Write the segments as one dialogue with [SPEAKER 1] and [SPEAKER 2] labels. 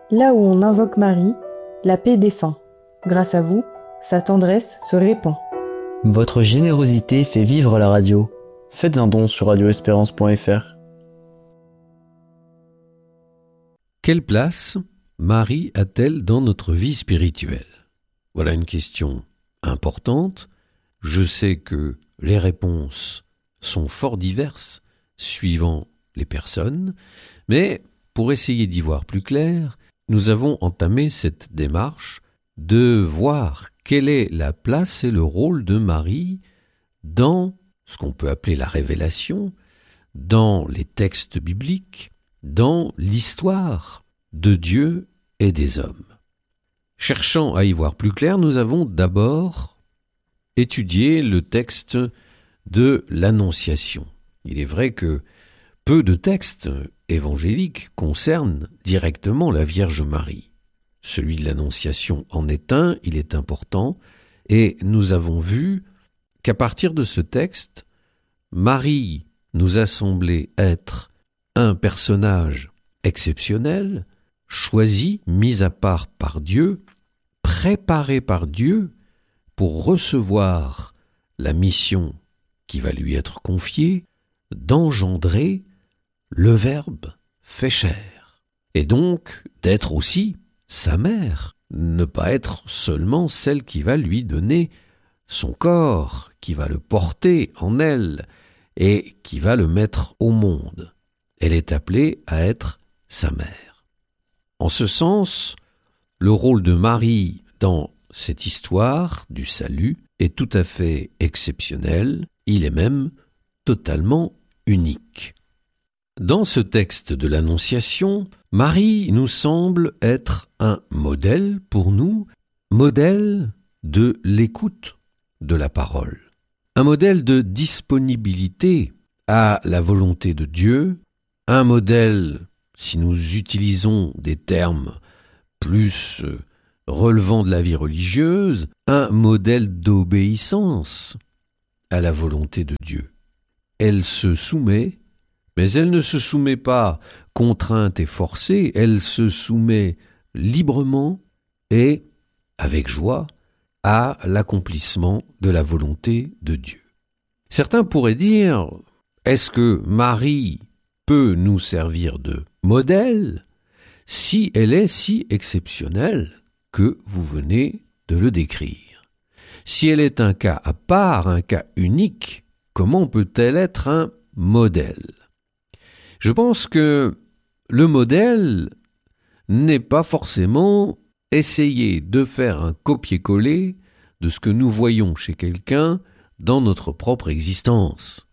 [SPEAKER 1] Là où on invoque Marie, la paix descend. Grâce à vous, sa tendresse se répand.
[SPEAKER 2] Votre générosité fait vivre la radio. Faites un don sur radioespérance.fr.
[SPEAKER 3] Quelle place Marie a-t-elle dans notre vie spirituelle ? Voilà une question importante. Je sais que les réponses sont fort diverses suivant les personnes, mais pour essayer d'y voir plus clair, nous avons entamé cette démarche de voir quelle est la place et le rôle de Marie dans ce qu'on peut appeler la révélation, dans les textes bibliques, dans l'histoire de Dieu et des hommes. Cherchant à y voir plus clair, nous avons d'abord étudié le texte de l'Annonciation. Il est vrai que peu de textes évangéliques concernent directement la Vierge Marie. Celui de l'Annonciation en est un, il est important, et nous avons vu qu'à partir de ce texte, Marie nous a semblé être un personnage exceptionnel, choisi, mis à part par Dieu, préparé par Dieu pour recevoir la mission qui va lui être confiée, d'engendrer le Verbe fait chair, et donc d'être aussi sa mère, ne pas être seulement celle qui va lui donner son corps, qui va le porter en elle et qui va le mettre au monde. Elle est appelée à être sa mère. En ce sens, le rôle de Marie dans cette histoire du salut est tout à fait exceptionnel, il est même totalement unique. Dans ce texte de l'Annonciation, Marie nous semble être un modèle pour nous, modèle de l'écoute de la parole, un modèle de disponibilité à la volonté de Dieu, un modèle, si nous utilisons des termes plus relevant de la vie religieuse, un modèle d'obéissance à la volonté de Dieu. Elle se soumet, mais elle ne se soumet pas contrainte et forcée, elle se soumet librement et avec joie à l'accomplissement de la volonté de Dieu. Certains pourraient dire, est-ce que Marie peut nous servir de modèle si elle est si exceptionnelle que vous venez de le décrire? Si elle est un cas à part, un cas unique, comment peut-elle être un modèle? Je pense que le modèle n'est pas forcément essayer de faire un copier-coller de ce que nous voyons chez quelqu'un dans notre propre existence.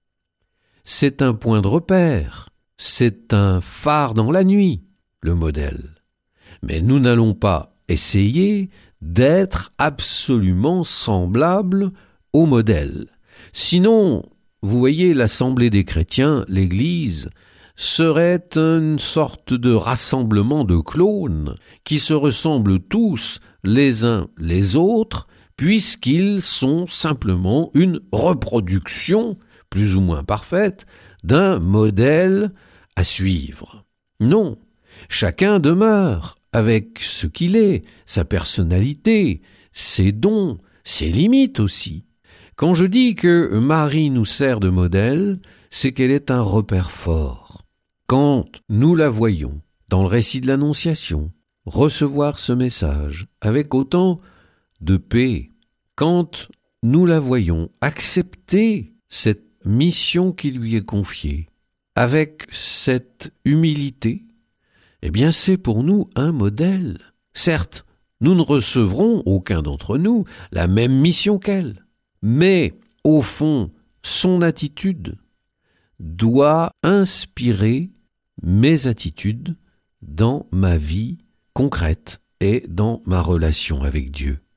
[SPEAKER 3] C'est un point de repère, c'est un phare dans la nuit, le modèle. Mais nous n'allons pas essayer d'être absolument semblables au modèle. Sinon, vous voyez, l'Assemblée des chrétiens, l'Église, serait une sorte de rassemblement de clones qui se ressemblent tous les uns les autres, puisqu'ils sont simplement une reproduction, plus ou moins parfaite, d'un modèle à suivre. Non, chacun demeure avec ce qu'il est, sa personnalité, ses dons, ses limites aussi. Quand je dis que Marie nous sert de modèle, c'est qu'elle est un repère fort. Quand nous la voyons dans le récit de l'Annonciation, recevoir ce message avec autant de paix, quand nous la voyons accepter cette mission qui lui est confiée, avec cette humilité, eh bien c'est pour nous un modèle. Certes, nous ne recevrons, aucun d'entre nous, la même mission qu'elle, mais au fond, son attitude doit inspirer mes attitudes dans ma vie concrète et dans ma relation avec Dieu.